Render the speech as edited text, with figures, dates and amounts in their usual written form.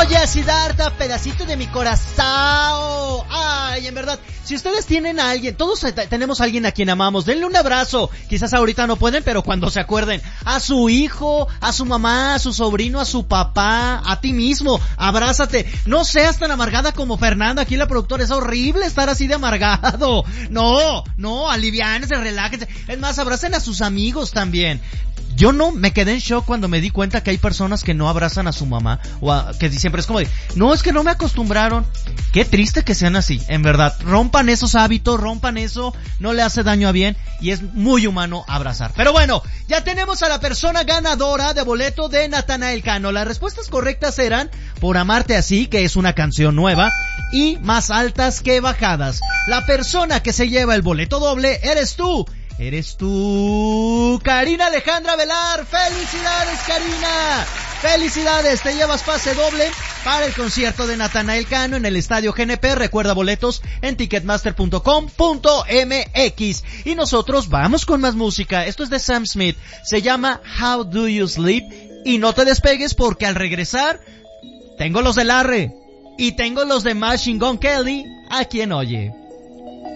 Oye, Siddhartha, pedacito de mi corazón. Ay, en verdad, si ustedes tienen a alguien, todos tenemos a alguien a quien amamos, denle un abrazo. Quizás ahorita no pueden, pero cuando se acuerden, a su hijo, a su mamá, a su sobrino, a su papá, a ti mismo, abrázate. No seas tan amargada como Fernanda, aquí la productora. Es horrible estar así de amargado. No, aliviánense, relájense. Es más, abracen a sus amigos también. Yo no me quedé en shock cuando me di cuenta que hay personas que no abrazan a su mamá, que siempre es como de, no, es que no me acostumbraron. Qué triste que sean así, en verdad. Rompan esos hábitos, rompan eso, no le hace daño a bien y es muy humano abrazar. Pero bueno, ya tenemos a la persona ganadora de boleto de Natanael Cano. Las respuestas correctas eran Por amarte así, que es una canción nueva, y Más altas que bajadas. La persona que se lleva el boleto doble eres tú, Karina Alejandra Velar. ¡Felicidades, Karina! ¡Felicidades! Te llevas pase doble para el concierto de Natanael Cano en el Estadio GNP. Recuerda, boletos en ticketmaster.com.mx. Y nosotros vamos con más música. Esto es de Sam Smith. Se llama How Do You Sleep. Y no te despegues porque al regresar tengo los de Larre y tengo los de Machine Gun Kelly a quien oye.